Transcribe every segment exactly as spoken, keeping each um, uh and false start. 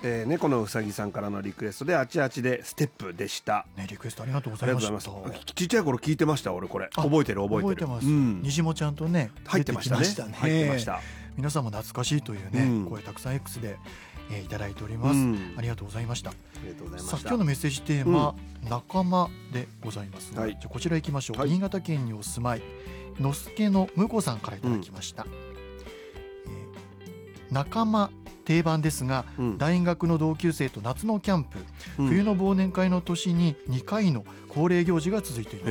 えー、猫のうさぎさんからのリクエストであちあちでステップでした、 ね、リクエストありがとうございました。 ありがとうございます。ちっちゃい頃聞いてました俺これ。覚えてる覚えてる覚えてます、 うん、 虹もちゃんとね入ってましたね。 出てきましたね。 入ってました。 皆さんも懐かしいというね、うん、声たくさん X で、えー、いただいております、うん、ありがとうございました。 ありがとうございました。 さあ今日のメッセージテーマ、うん、仲間でございます、 はい、 じゃあこちら行きましょう、 はい、 新潟県にお住まいのすけのむこさんからいただきました、うん、えー、仲間定番ですが、うん、大学の同級生と夏のキャンプ、うん、冬の忘年会の年ににかいの恒例行事が続いています。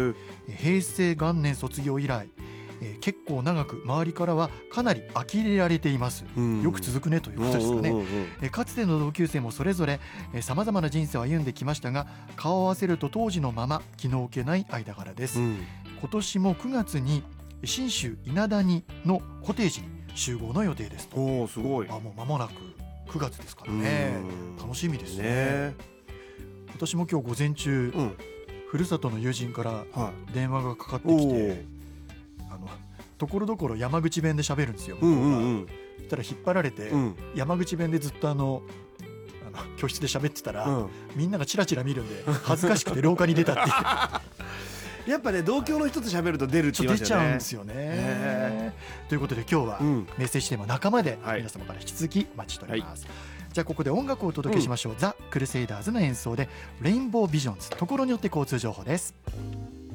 平成元年卒業以来、えー、結構長く周りからはかなり呆れられています、うん、よく続くねということですかね、うんうんうん、えー、かつての同級生もそれぞれさまざまな人生を歩んできましたが、顔を合わせると当時のまま気の置けない間柄です、うん、今年もくがつに信州稲谷のコテージに集合の予定ですと。 おーすごい。 あ、もう間もなくくがつですからね、楽しみですね。ね、私も今日午前中、うん、ふるさとの友人から電話がかかってきて、あのところどころ山口弁で喋るんですよ、向こうが、うんうんうん、そしたら引っ張られて、うん、山口弁でずっとあのあの教室で喋ってたら、うん、みんながチラチラ見るんで恥ずかしくて廊下に出たっていうやっぱね同郷の人と喋ると出るって言いますよね。 出ちゃうんですよね。ということで今日はメッセージテーマ仲間で皆様から引き続きお待ちしております、はい、じゃあここで音楽をお届けしましょう、うん、ザ・クルセイダーズの演奏でレインボービジョンズ、ところによって交通情報です。